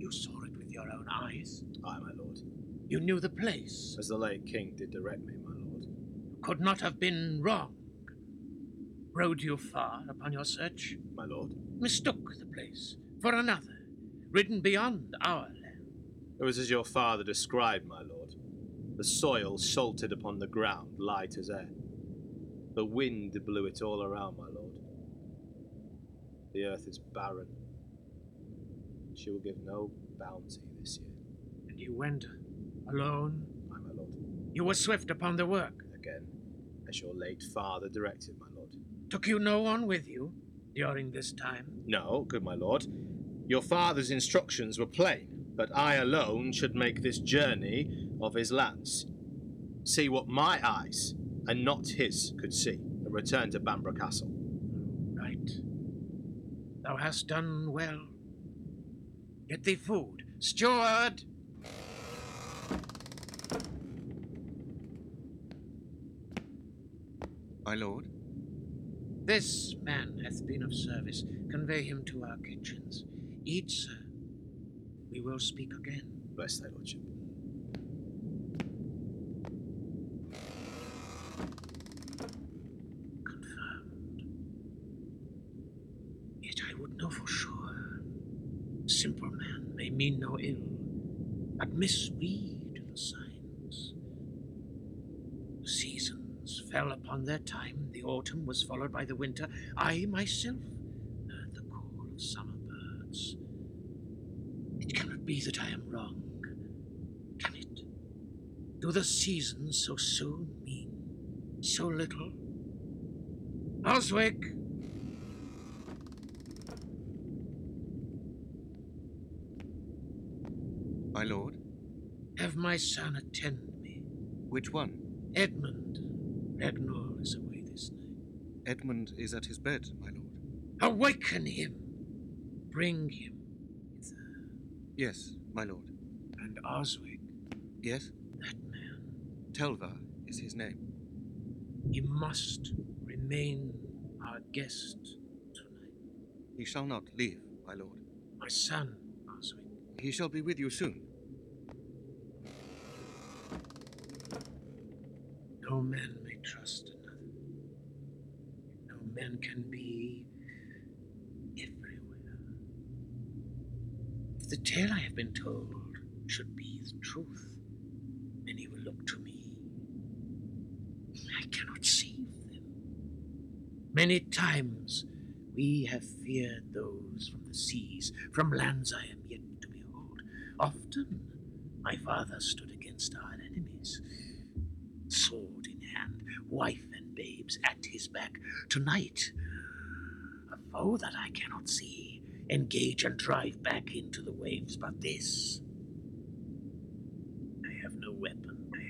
You saw it with your own eyes. Aye, my lord. You knew the place. As the late king did direct me, my lord. You could not have been wrong. Rode you far upon your search? My lord. Mistook the place for another, ridden beyond our land. It was as your father described, my lord. The soil salted upon the ground, light as air. The wind blew it all around, my lord. The earth is barren. She will give no bounty this year. And you went alone? Aye, my lord. You were swift upon the work? Again, as your late father directed, my lord. Took you no one with you during this time? No, good my lord. Your father's instructions were plain, but I alone should make this journey of his lands. See what my eyes, and not his, could see, and return to Bamborough Castle. Right. Thou hast done well. Get thee food. Steward! My lord? This man hath been of service. Convey him to our kitchens. Eat, sir. We will speak again. Bless thy lordship. Confirmed. Yet I would know for sure. Simple man may mean no ill, but misread the signs. The seasons fell upon their time. The autumn was followed by the winter. I myself heard the call of summer birds. It cannot be that I am wrong, can it? Do the seasons so soon mean so little? Oswig! My lord? Have my son attend me. Which one? Edmund. Ragnall is away this night. Edmund is at his bed, my lord. Awaken him. Bring him hither. Yes, my lord. And Oswig, Yes? that man, Telvar is his name. he must remain our guest tonight. He shall not leave, my lord. My son, Oswig. He shall be with you soon. No man may trust another. No man can be everywhere. If the tale I have been told should be the truth, many will look to me. I cannot save them. Many times we have feared those from the seas, from lands I am yet to behold. Often my father stood against our enemies, sword in hand, wife and babes at his back. Tonight, a foe that I cannot see, engage and drive back into the waves. But this, I have no weapon.